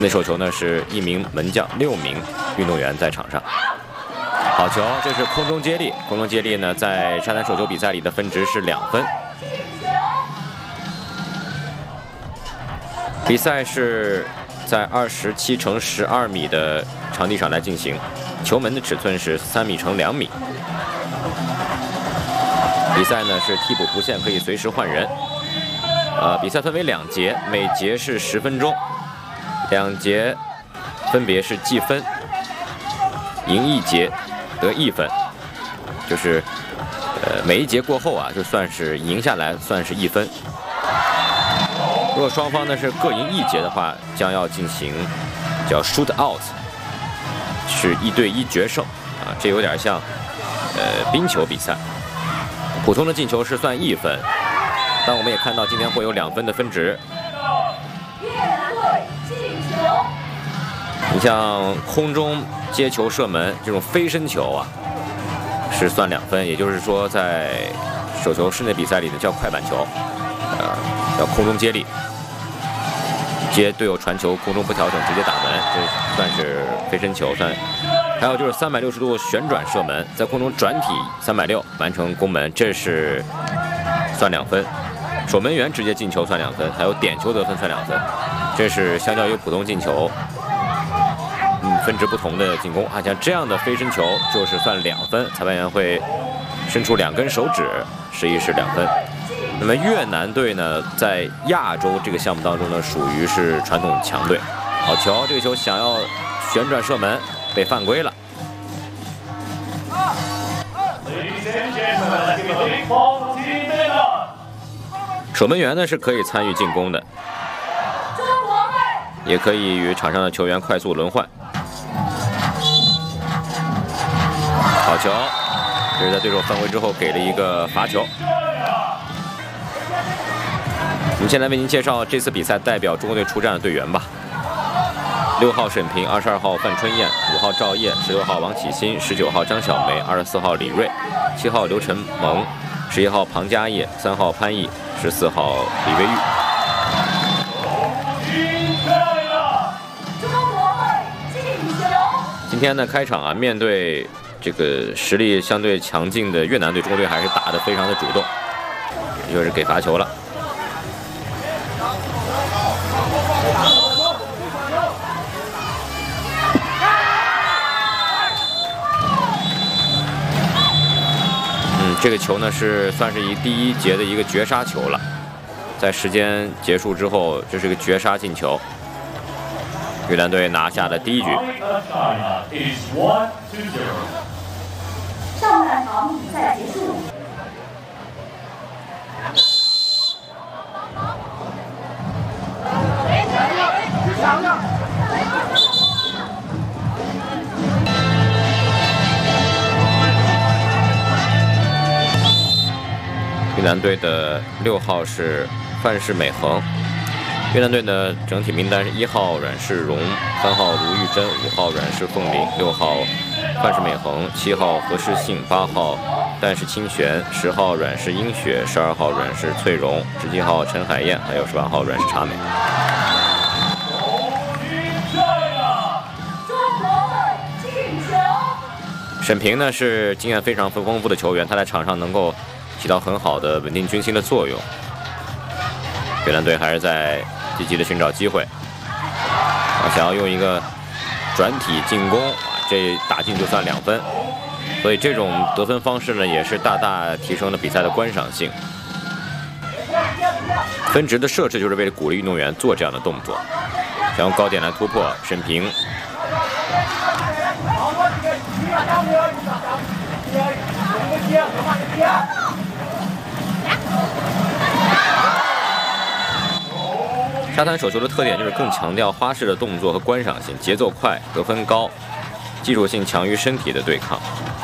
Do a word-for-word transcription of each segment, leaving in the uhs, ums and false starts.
那手球呢是一名门将，六名运动员在场上。好球，这是空中接力。空中接力呢，在沙滩手球比赛里的分值是两分。比赛是在二十七乘十二米的场地上来进行，球门的尺寸是三米乘两米。比赛呢是替补不限，可以随时换人。呃，比赛分为两节，每节是十分钟。 两节分别是计分，赢一节得一分，就是呃每一节过后啊，就算是赢下来算是一分。如果双方呢是各赢一节的话，将要进行叫 shoot out， 是一对一决胜啊，这有点像呃冰球比赛。普通的进球是算一分，但我们也看到今天会有两分的分值。 你像空中接球射门这种飞身球啊，是算两分，也就是说在手球室内比赛里呢叫快板球，呃，叫空中接力，接队友传球空中不调整直接打门，这算是飞身球算。还有就是三百六十度旋转射门，在空中转体三百六完成攻门，这是算两分。守门员直接进球算两分，还有点球得分算两分，这是相较于普通进球。 嗯，分值不同的进攻啊，像这样的飞身球就是算两分，裁判员会伸出两根手指，示意是两分。那么越南队呢，在亚洲这个项目当中呢，属于是传统强队。好球，这个球想要旋转射门，被犯规了。守门员呢是可以参与进攻的，也可以与场上的球员快速轮换。 好球！这是在对手犯规之后给了一个罚球。我们先来为您介绍这次比赛代表中国队出战的队员吧。六号沈平，二十二号范春燕，五号赵烨，十六号王启新，十九号张小梅，二十四号李锐，七号刘晨萌，十一号庞家业，三号潘毅，十四号李威玉。 今天呢，开场啊，面对这个实力相对强劲的越南队，中国队还是打得非常的主动，也就是给罚球了。嗯，这个球呢是算是一第一节的一个绝杀球了，在时间结束之后，这是一个绝杀进球。 越南队拿下了第一局。 上半场比赛结束。 越南队的六号是范世美恒。 越南队的整体名单是一号阮世荣，三号卢玉珍，五号阮世凤玲，六号范世美恒，七号何世信，八号戴世清玄，十号阮世英雪，十二号阮世翠荣，十七号陈海燕，还有十八号阮世茶美。沈平呢是经验非常丰富的球员，他在场上能够起到很好的稳定军心的作用。越南队还是在 积极的寻找机会，啊，想要用一个转体进攻，啊，这打进就算两分，所以这种得分方式呢，也是大大提升了比赛的观赏性。分值的设置就是为了鼓励运动员做这样的动作，想用高点来突破。沈平，沙滩手球的特点就是更强调花式的动作和观赏性，节奏快，得分高，技术性强于身体的对抗。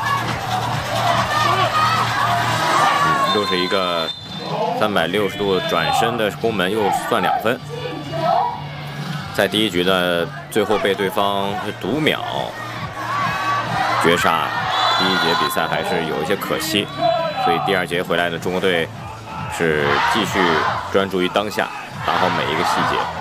嗯，又是一个三百六十度转身的攻门，又算两分。在第一局的最后被对方读秒绝杀，第一节比赛还是有一些可惜，所以第二节回来的中国队是继续专注于当下，打好每一个细节。